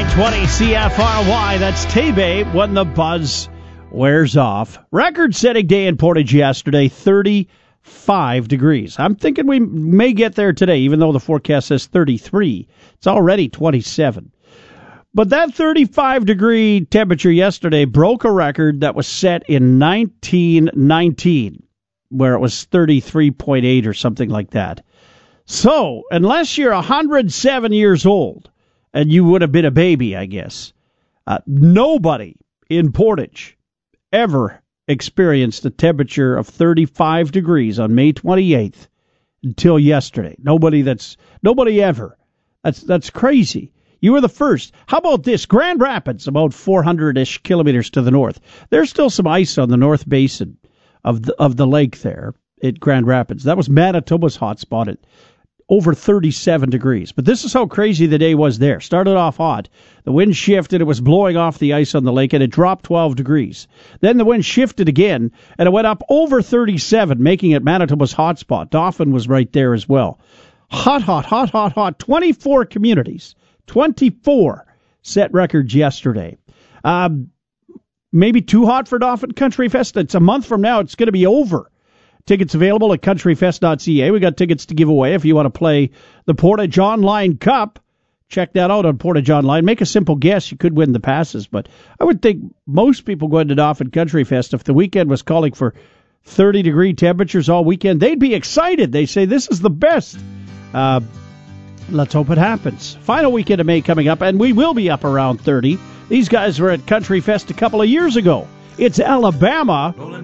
920 CFRY. That's Tay-Bay when the buzz wears off. Record-setting day in Portage yesterday, 35 degrees. I'm thinking we may get there today, even though the forecast says 33. It's already 27. But that 35-degree temperature yesterday broke a record that was set in 1919, where it was 33.8 or something like that. So, unless you're 107 years old, and you would have been a baby, I guess, nobody in Portage ever experienced a temperature of 35 degrees on May 28th until yesterday. Nobody ever. That's crazy. You were the first. How about this? Grand Rapids, about 400-ish kilometers to the north. There's still some ice on the north basin of the lake there at Grand Rapids. That was Manitoba's hotspot at over 37 degrees. But this is how crazy the day was there. Started off hot. The wind shifted. It was blowing off the ice on the lake, and it dropped 12 degrees. Then the wind shifted again, and it went up over 37, making it Manitoba's hotspot. Dauphin was right there as well. Hot. 24 communities. 24 set records yesterday. Maybe too hot for Dauphin Country Fest. It's a month from now. It's going to be over. Tickets available at countryfest.ca. We got tickets to give away if you want to play the Portage Online Cup. Check that out on Portage Online. Make a simple guess. You could win the passes, but I would think most people going to Dauphin Country Fest, if the weekend was calling for 30-degree temperatures all weekend, they'd be excited. They say this is the best. Let's hope it happens. Final weekend of May coming up, and we will be up around 30. These guys were at Country Fest a couple of years ago. It's Alabama.